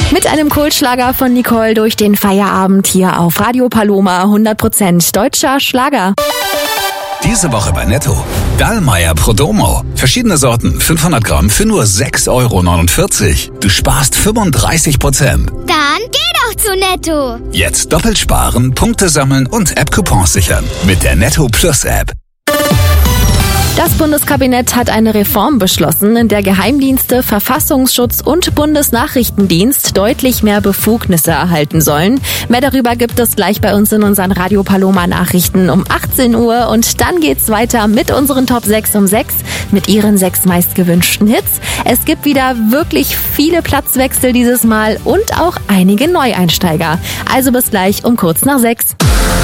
Mit einem Kultschlager von Nicole durch den Feierabend hier auf Radio Paloma, 100% deutscher Schlager. Diese Woche bei Netto. Dallmayr Prodomo. Verschiedene Sorten, 500 Gramm für nur 6,49 €. Du sparst 35%. Dann geh doch zu Netto. Jetzt doppelt sparen, Punkte sammeln und App-Coupons sichern. Mit der Netto Plus App. Das Bundeskabinett hat eine Reform beschlossen, in der Geheimdienste, Verfassungsschutz und Bundesnachrichtendienst deutlich mehr Befugnisse erhalten sollen. Mehr darüber gibt es gleich bei uns in unseren Radio Paloma Nachrichten um 18 Uhr. Und dann geht's weiter mit unseren Top 6 um 6, mit ihren 6 meistgewünschten Hits. Es gibt wieder wirklich viele Platzwechsel dieses Mal und auch einige Neueinsteiger. Also bis gleich um kurz nach 6.